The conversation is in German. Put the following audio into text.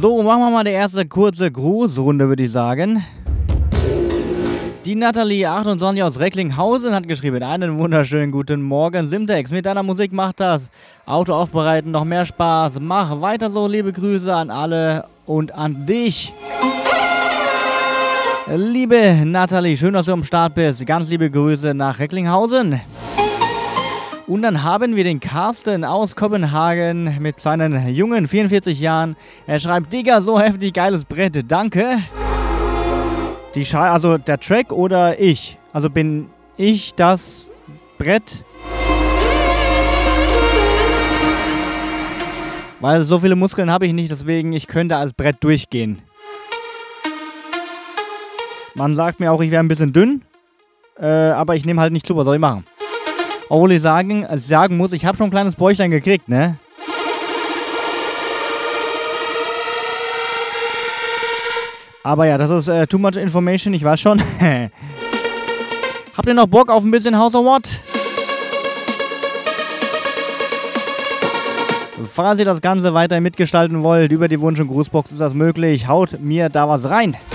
So, machen wir mal die erste kurze Grußrunde, würde ich sagen. Die Nathalie 28 aus Recklinghausen hat geschrieben: einen wunderschönen guten Morgen, Simtex. Mit deiner Musik macht das Auto aufbereiten noch mehr Spaß. Mach weiter so, liebe Grüße an alle und an dich. Liebe Nathalie, schön, dass du am Start bist. Ganz liebe Grüße nach Recklinghausen. Und dann haben wir den Carsten aus Kopenhagen mit seinen jungen 44 Jahren. Er schreibt: Digga, so heftig geiles Brett, danke. Also der Track oder ich? Also bin ich das Brett? Weil so viele Muskeln habe ich nicht, deswegen ich könnte als Brett durchgehen. Man sagt mir auch, ich wäre ein bisschen dünn, aber ich nehme halt nicht zu, was soll ich machen? Obwohl ich sagen muss, ich habe schon ein kleines Bäuchlein gekriegt, ne? Aber ja, das ist too much information, ich weiß schon. Habt ihr noch Bock auf ein bisschen House of What? Falls ihr das Ganze weiter mitgestalten wollt, über die Wunsch- und Grußbox ist das möglich. Haut mir da was rein.